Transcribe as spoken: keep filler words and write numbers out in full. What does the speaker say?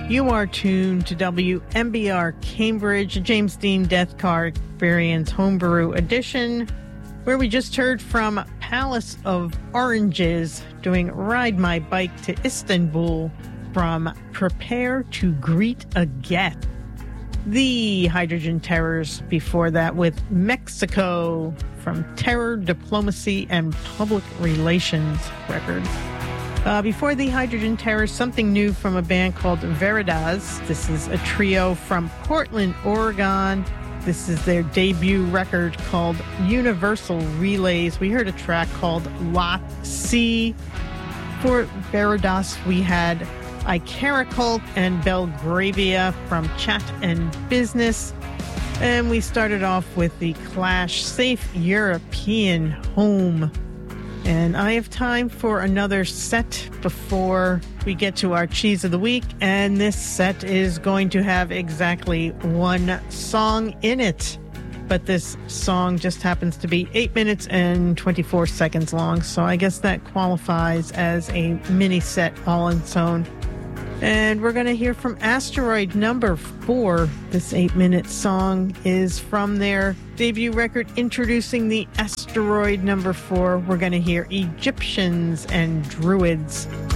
You are tuned to W M B R Cambridge, James Dean Death Car Experience Homebrew Edition, where we just heard from Palace of Oranges doing Ride My Bike to Istanbul from Prepare to Greet a Guest. The Hydrogen Terrors before that with Mexico from Terror, Diplomacy, and Public Relations record. Uh, before the Hydrogen Terrors, something new from a band called Veritas. This is a trio from Portland, Oregon. This is their debut record called Universal Relays. We heard a track called Lot C. For Veritas, we had Icaricult and Belgravia from Chat and Business. And we started off with the Clash Safe European Home. And I have time for another set before we get to our Cheese of the Week. And this set is going to have exactly one song in it. But this song just happens to be eight minutes and twenty-four seconds long. So I guess that qualifies as a mini set all on its own. And we're going to hear from Asteroid Number Four. This eight-minute song is from their debut record introducing the Asteroid Number Four. We're going to hear Egyptians and Druids.